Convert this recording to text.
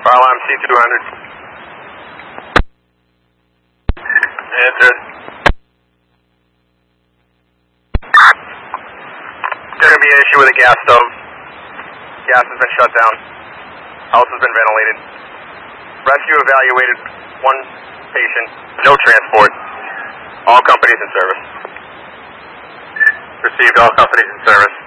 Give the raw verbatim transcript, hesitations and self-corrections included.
Fire alarm C two hundred. Answered. There's going to be an issue with a gas stove. Gas has been shut down. House has been ventilated. Rescue evaluated one patient. No transport. All companies in service. Received all companies in service.